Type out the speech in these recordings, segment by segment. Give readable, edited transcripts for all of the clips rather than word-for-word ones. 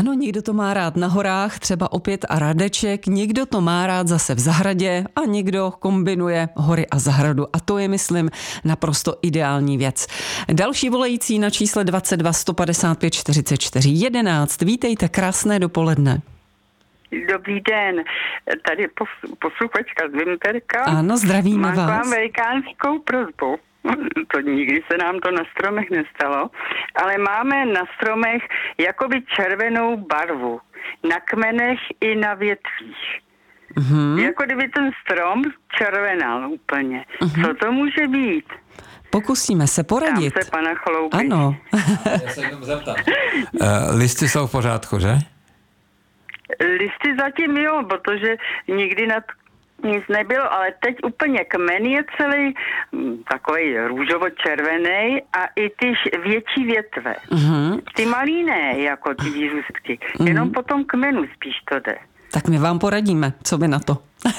Ano, někdo to má rád na horách, třeba opět a radeček, někdo to má rád zase v zahradě a někdo kombinuje hory a zahradu. A to je, myslím, naprosto ideální věc. Další volající na čísle 22 155 44 11. Vítejte, krásné dopoledne. Dobrý den, tady posluchačka z Vimperka. Ano, zdravíme vás. Mám vám velikánskou prosbu. To nikdy se nám to na stromech nestalo, ale máme na stromech jakoby červenou barvu. Na kmenech i na větvích. Jako kdyby ten strom červenal úplně. Co to může být? Pokusíme se poradit. Tam se pana Chloupy. Ano. Já se jenom zeptám. Listy jsou v pořádku, že? Listy zatím jo, protože nikdy nic nebylo, ale teď úplně kmen je celý takový růžovo-červený a i ty větší větve. Ty malý ne, jako ty výrůstky. Jenom po tom kmenu spíš to jde. Tak my vám poradíme, co by na to.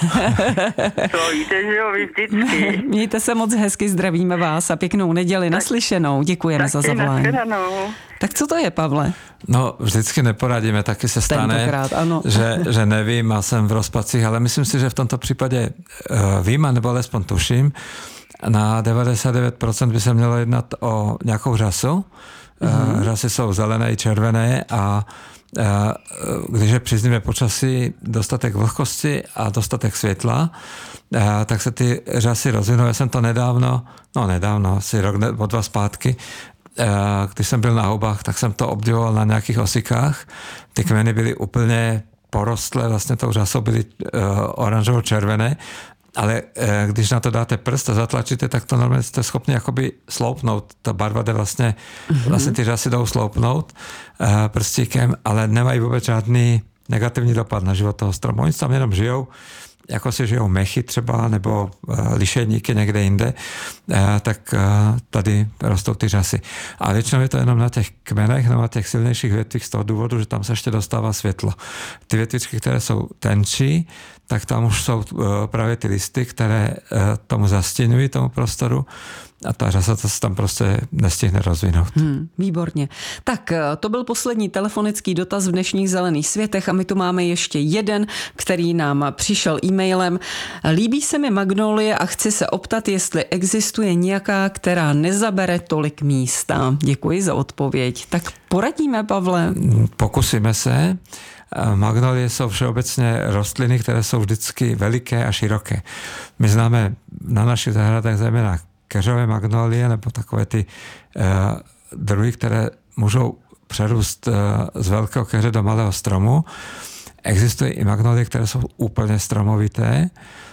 To víte, že jo, vy vždycky. Mějte se moc hezky, zdravíme vás a pěknou neděli. Naslyšenou, děkujeme za zavolání. Tak co to je, Pavle? No, vždycky neporadíme, taky se stane, že nevím a jsem v rozpacích, ale myslím si, že v tomto případě vím, nebo alespoň tuším, na 99% by se mělo jednat o nějakou řasu. Řasy jsou zelené i červené a když je při znivé počasí dostatek vlhkosti a dostatek světla, tak se ty řasy rozvinou. Já jsem to nedávno, asi rok nebo dva zpátky, když jsem byl na houbách, tak jsem to obdivoval na nějakých osikách. Ty kmeny byly úplně porostlé, vlastně tou řasou byly oranžovo-červené, ale když na to dáte prst a zatlačíte, tak to normálně jste schopni jakoby sloupnout. Ta barva jde vlastně ty řasy jdou sloupnout prstíkem, ale nemají vůbec žádný negativní dopad na život toho stromu. Oni tam jenom žijou, jako si žijou mechy třeba, nebo lišejníky někde jinde, tak tady rostou ty řasy. A většinou je to jenom na těch kmenech, nebo na těch silnějších větvích z toho důvodu, že tam se ještě dostává světlo. Ty větvičky, které jsou tenčí, tak tam už jsou právě ty listy, které tomu zastínují, tomu prostoru, a ta řasa se tam prostě nestihne rozvinout. Výborně. Tak to byl poslední telefonický dotaz v dnešních zelených světech a my tu máme ještě jeden, který nám přišel e-mailem. Líbí se mi magnolie a chci se optat, jestli existuje nějaká, která nezabere tolik místa. Děkuji za odpověď. Tak poradíme, Pavle. Pokusíme se. Magnolie jsou všeobecně rostliny, které jsou vždycky veliké a široké. My známe na našich zahradách zejména keřové magnolie, nebo takové ty druhy, které můžou přerůst z velkého keře do malého stromu. Existují i magnolie, které jsou úplně stromovité.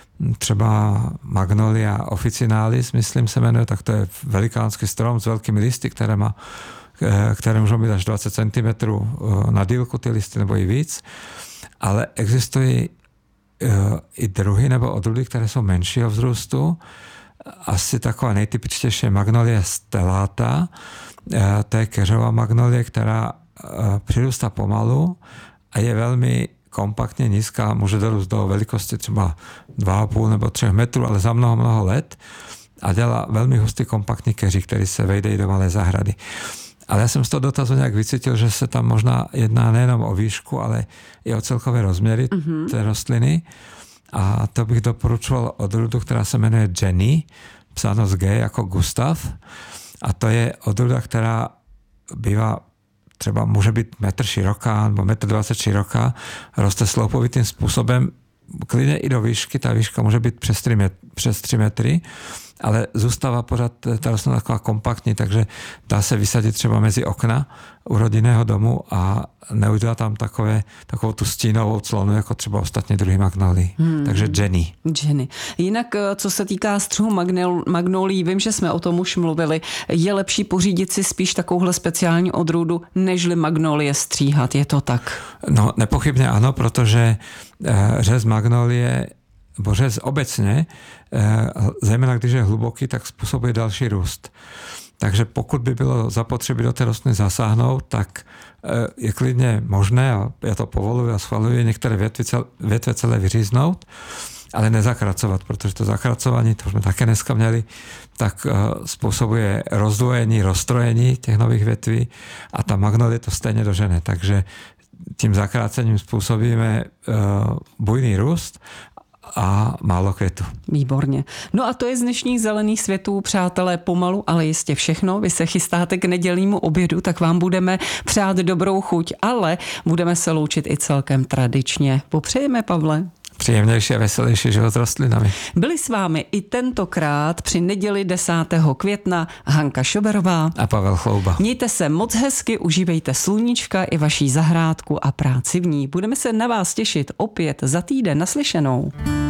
Třeba Magnolia officinalis, myslím se jmenuje, tak to je velikánský strom s velkými listy, které můžou mít až 20 cm na délku ty listy, nebo i víc. Ale existují i druhy nebo odrůdy, které jsou menšího vzrůstu. Asi taková nejtypičtější je Magnolia stellata. To je keřová magnolie, která přirůstá pomalu a je velmi kompaktně nízká, může dorůst do velikosti třeba 2,5 nebo 3 metrů, ale za mnoho let a dělá velmi hustý kompaktní keří, který se vejde i do malé zahrady. Ale já jsem z toho dotazu nějak vycítil, že se tam možná jedná nejenom o výšku, ale i o celkové rozměry té rostliny. A to bych doporučoval odrůdu, která se jmenuje Jenny, psáno z G jako Gustav. A to je odrůda, která bývá třeba může být 1 metr široká nebo 1,20 m široká, roste sloupovitým způsobem, klidně i do výšky, ta výška může být přes 3 metry, ale zůstává pořád ta rostlina taková kompaktní, takže dá se vysadit třeba mezi okna u rodinného domu a neudělá tam takovou tu stínovou clonu, jako třeba ostatní druhy magnolí. Takže Jenny. Jinak, co se týká střihu magnolí, vím, že jsme o tom už mluvili, je lepší pořídit si spíš takovouhle speciální odrůdu, nežli magnolie stříhat, je to tak? No, nepochybně ano, protože řez magnolie nebo řez obecně, zejména když je hluboký, tak způsobuje další růst. Takže pokud by bylo zapotřebí do té rostliny zasáhnout, tak je klidně možné, a já to povoluji a schvaluji, některé větve celé vyříznout, ale nezakracovat, protože to zakracování, to jsme také dneska měli, tak způsobuje rozdvojení, rozstrojení těch nových větví a ta magnolie to stejně dožene. Takže tím zakrácením způsobíme bujný růst a málo květu. Výborně. No a to je z dnešních zelených světů, přátelé, pomalu, ale jistě všechno. Vy se chystáte k nedělnímu obědu, tak vám budeme přát dobrou chuť, ale budeme se loučit i celkem tradičně. Popřejeme, Pavle. Příjemnější a veselější život rostlinami. Byli s vámi i tentokrát při neděli 10. května Hanka Šoberová a Pavel Chlouba. Mějte se moc hezky, užívejte sluníčka i vaší zahrádku a práci v ní. Budeme se na vás těšit opět za týden. Naslyšenou.